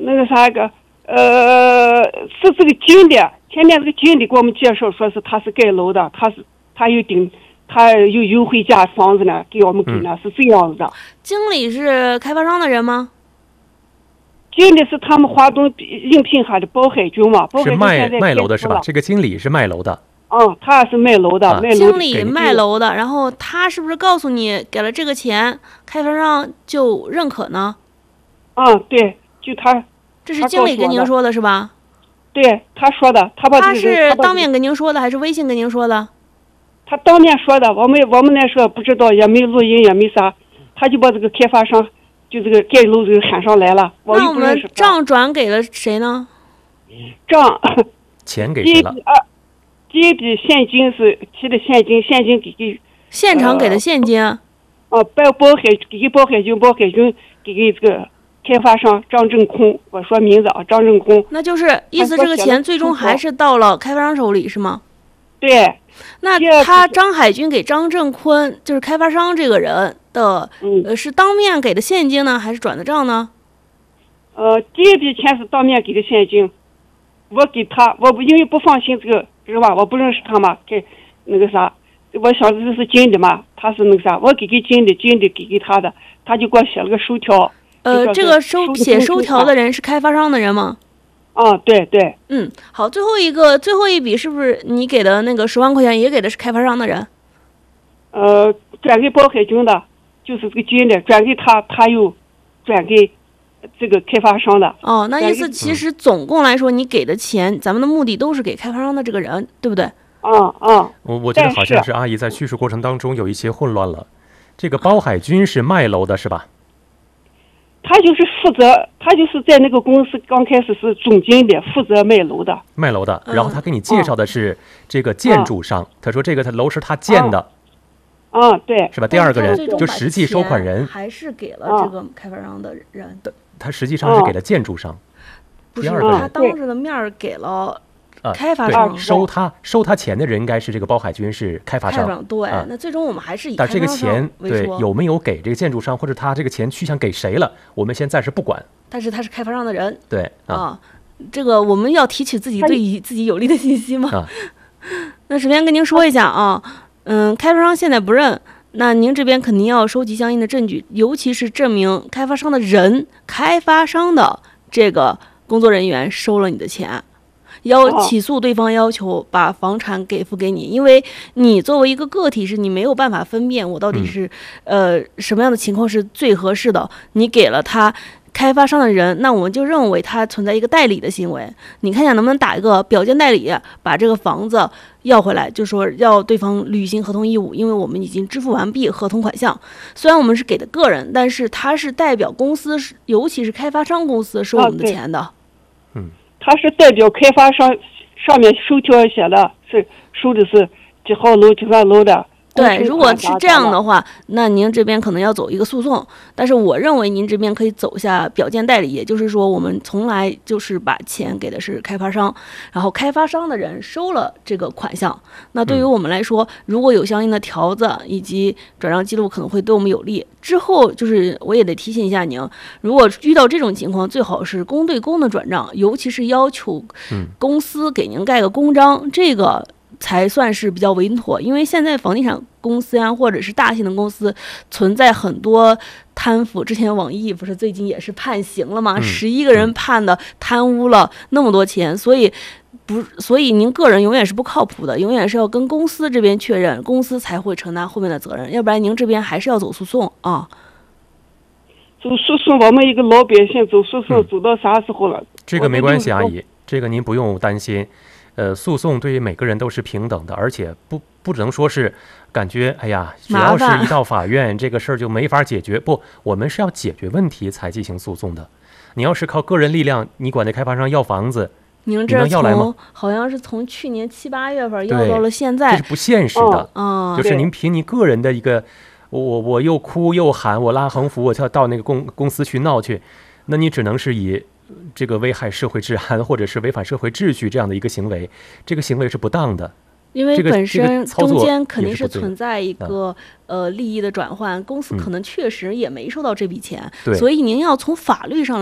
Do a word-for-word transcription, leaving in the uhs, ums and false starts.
那个啥个，呃，是这个经理，前面这个经理给我们介绍说是他是盖楼的，他是他有顶，他有优惠价房子呢，给我们给呢、嗯、是这样子的。 经理是开发商的人吗？ 经理是他们华东应聘下的包海军嘛，包海军是卖卖楼的是吧？这个经理是卖楼的。 嗯，他是卖楼的，啊、卖楼的经理卖楼的，然后他是不是告诉你给了这个钱，开发商就认可呢？ 嗯，对，就他。 这是经理跟您说的是吧？ 对，他说的，他把、这个、 他是当面跟您说的还是微信跟您说的？ 他当面说的，我们我们那时候不知道，也没录音，也没啥，他就把这个开发商就这个盖楼这个喊上来了。 那我们账转给了谁呢？ 账钱给谁了？ 第一笔现金是提的现金，现金给给现场给的现金。 哦、呃，包包海给包海军，包海军给给这个开发商张正空，我说名字啊，张正空。 那就是意思这个钱最终还是到了开发商手里是吗？ 对。 那他张海军给张正坤，就是开发商这个人的， 嗯、 呃，是当面给的现金呢，还是转的账呢？ 呃，第一笔钱是当面给的现金，我给他，我不因为不放心这个。是吧？我不认识他嘛，给那个啥，我想着这是经理嘛，他是那个啥，我给给经理，经理给给他的，他就给我写了个收条。 呃，这个收写收条的人是开发商的人吗？ 啊，对对。 嗯，好，最后一个最后一笔是不是你给的那个十万块钱也给的是开发商的人？ 呃，转给包海军的，就是这个经理转给他，他又转给。这个开发商的哦，那意思其实总共来说，你给的钱，咱们的目的都是给开发商的这个人，对不对？ 嗯嗯。 我我觉得好像是阿姨在叙述过程当中有一些混乱了。这个包海军是卖楼的是吧？ 他就是负责，他就是在那个公司刚开始是总经理，负责卖楼的。 卖楼的，然后他给你介绍的是这个建筑商，嗯、他说这个他楼是他建的。 嗯，嗯对。 是吧？第二个人就实际收款人还是给了这个开发商的人。 嗯他实际上是给了建筑商， 不是他当着的面给了开发商。 啊、收他收他钱的人应该是这个包海军，是开发商。 对、啊，那最终我们还是以开发商为说。 但这个钱对有没有给这个建筑商，或者他这个钱去向给谁了，我们先暂时不管。 但是他是开发商的人， 对 啊, 啊，这个我们要提取自己对自己有利的信息嘛。 啊、 那首先跟您说一下啊，嗯，开发商现在不认。那您这边肯定要收集相应的证据，尤其是证明开发商的人、开发商的这个工作人员收了你的钱，要起诉对方，要求把房产给付给你，因为你作为一个个体是你没有办法分辨我到底是、嗯、呃什么样的情况是最合适的，你给了他。开发商的人，那我们就认为他存在一个代理的行为。你看一下能不能打一个表见代理，把这个房子要回来，就说要对方履行合同义务，因为我们已经支付完毕合同款项。虽然我们是给的个人，但是他是代表公司，尤其是开发商公司收我们的钱的。 嗯， 他是代表开发商，上面收条写的是收的是几号楼几号楼的。 对，如果是这样的话，那您这边可能要走一个诉讼，但是我认为您这边可以走下表见代理，也就是说我们从来就是把钱给的是开发商，然后开发商的人收了这个款项，那对于我们来说，如果有相应的条子以及转账记录，可能会对我们有利。之后就是我也得提醒一下您，如果遇到这种情况，最好是公对公的转账，尤其是要求公司给您盖个公章，这个才算是比较稳妥。因为现在房地产公司啊，或者是大型的公司存在很多贪腐，之前网易不是最近也是判刑了吗？十一、嗯、个人判的贪污了那么多钱，所以不，所以您个人永远是不靠谱的，永远是要跟公司这边确认，公司才会承担后面的责任，要不然您这边还是要走诉讼啊。 走诉讼，我们一个老百姓走诉讼、嗯、走到啥时候了？ 这个没关系，阿姨，这个您不用担心。呃，诉讼对于每个人都是平等的，而且不不能说是感觉哎呀，只要是一到法院这个事儿就没法解决。不，我们是要解决问题才进行诉讼的。你要是靠个人力量，你管那开发商要房子， 您这从好像是从去年七八月份要到了现在， 这是不现实的。 哦、 就是您凭你个人的一个，我我又哭又喊，我拉横幅，我要到那个公公司去闹去，那你只能是以这个危害社会治安或者是违反社会秩序这样的一个行为，这个行为是不当的。 因为本身中间肯定是存在一个、嗯、呃利益的转换，公司可能确实也没收到这笔钱， 嗯、 所以您要从法律上来